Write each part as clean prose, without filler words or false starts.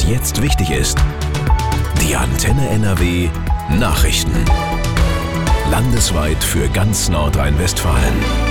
jetzt wichtig ist. Die Antenne NRW Nachrichten. Landesweit für ganz Nordrhein-Westfalen.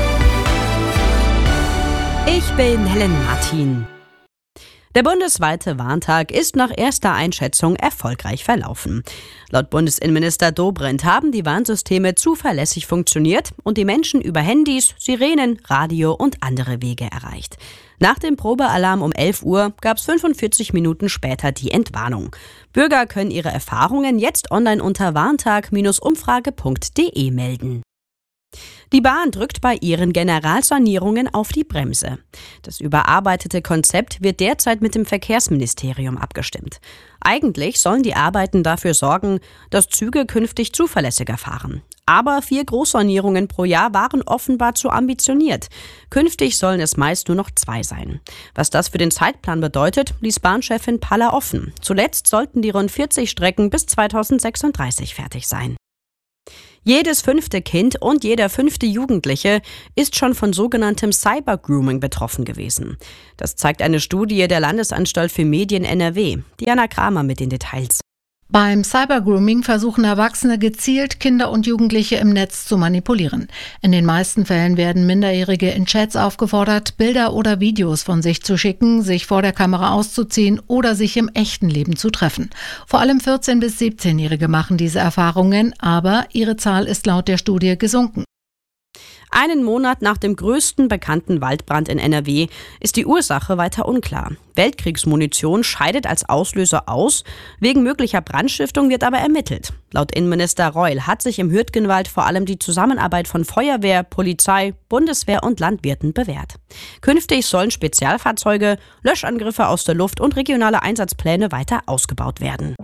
Ich bin Helen Martin. Der bundesweite Warntag ist nach erster Einschätzung erfolgreich verlaufen. Laut Bundesinnenminister Dobrindt haben die Warnsysteme zuverlässig funktioniert und die Menschen über Handys, Sirenen, Radio und andere Wege erreicht. Nach dem Probealarm um 11 Uhr gab es 45 Minuten später die Entwarnung. Bürger können ihre Erfahrungen jetzt online unter warntag-umfrage.de melden. Die Bahn drückt bei ihren Generalsanierungen auf die Bremse. Das überarbeitete Konzept wird derzeit mit dem Verkehrsministerium abgestimmt. Eigentlich sollen die Arbeiten dafür sorgen, dass Züge künftig zuverlässiger fahren. Aber 4 Großsanierungen pro Jahr waren offenbar zu ambitioniert. Künftig sollen es meist nur noch 2 sein. Was das für den Zeitplan bedeutet, ließ Bahnchefin Paller offen. Zuletzt sollten die rund 40 Strecken bis 2036 fertig sein. Jedes 5. Kind und jeder 5. Jugendliche ist schon von sogenanntem Cybergrooming betroffen gewesen. Das zeigt eine Studie der Landesanstalt für Medien NRW. Diana Kramer mit den Details. Beim Cybergrooming versuchen Erwachsene gezielt Kinder und Jugendliche im Netz zu manipulieren. In den meisten Fällen werden Minderjährige in Chats aufgefordert, Bilder oder Videos von sich zu schicken, sich vor der Kamera auszuziehen oder sich im echten Leben zu treffen. Vor allem 14- bis 17-Jährige machen diese Erfahrungen, aber ihre Zahl ist laut der Studie gesunken. Einen Monat nach dem größten bekannten Waldbrand in NRW ist die Ursache weiter unklar. Weltkriegsmunition scheidet als Auslöser aus, wegen möglicher Brandstiftung wird aber ermittelt. Laut Innenminister Reul hat sich im Hürtgenwald vor allem die Zusammenarbeit von Feuerwehr, Polizei, Bundeswehr und Landwirten bewährt. Künftig sollen Spezialfahrzeuge, Löschangriffe aus der Luft und regionale Einsatzpläne weiter ausgebaut werden.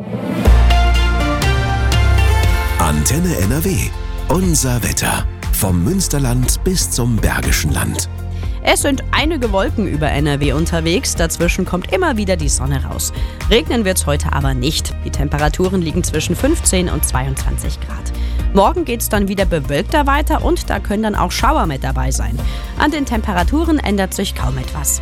Antenne NRW. Unser Wetter. Vom Münsterland bis zum Bergischen Land. Es sind einige Wolken über NRW unterwegs, dazwischen kommt immer wieder die Sonne raus. Regnen wird's heute aber nicht. Die Temperaturen liegen zwischen 15 und 22 Grad. Morgen geht's dann wieder bewölkter weiter und da können dann auch Schauer mit dabei sein. An den Temperaturen ändert sich kaum etwas.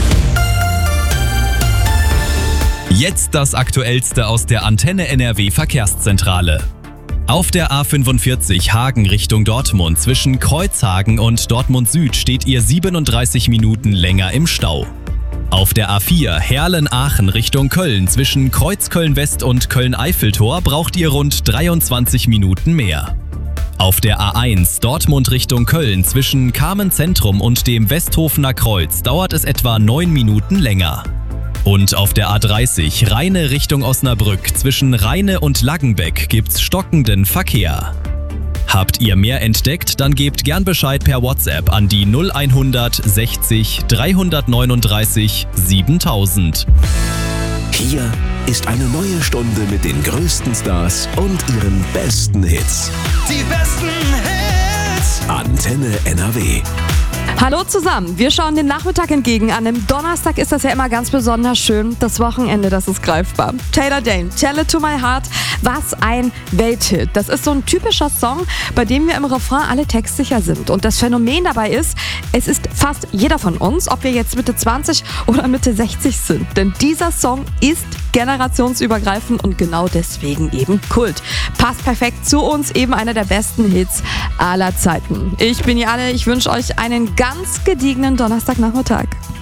Jetzt das Aktuellste aus der Antenne NRW Verkehrszentrale. Auf der A45 Hagen Richtung Dortmund zwischen Kreuzhagen und Dortmund Süd steht ihr 37 Minuten länger im Stau. Auf der A4 Herlen-Aachen Richtung Köln zwischen Kreuzköln West und Köln-Eiffeltor braucht ihr rund 23 Minuten mehr. Auf der A1 Dortmund Richtung Köln zwischen Kamen Zentrum und dem Westhofener Kreuz dauert es etwa 9 Minuten länger. Und auf der A30 Rheine Richtung Osnabrück zwischen Rheine und Laggenbeck gibt's stockenden Verkehr. Habt ihr mehr entdeckt, dann gebt gern Bescheid per WhatsApp an die 0100 60 339 7000. Hier ist eine neue Stunde mit den größten Stars und ihren besten Hits. Die besten Hits. Antenne NRW. Hallo zusammen, wir schauen dem Nachmittag entgegen. An einem Donnerstag ist das ja immer ganz besonders schön. Das Wochenende, das ist greifbar. Taylor Dayne, Tell It To My Heart, was ein Welthit. Das ist so ein typischer Song, bei dem wir im Refrain alle textsicher sind. Und das Phänomen dabei ist, es ist fast jeder von uns, ob wir jetzt Mitte 20 oder Mitte 60 sind. Denn dieser Song ist generationsübergreifend und genau deswegen eben Kult. Passt perfekt zu uns, eben einer der besten Hits aller Zeiten. Ich bin Jane, ich wünsche euch einen ganz gediegenen Donnerstagnachmittag.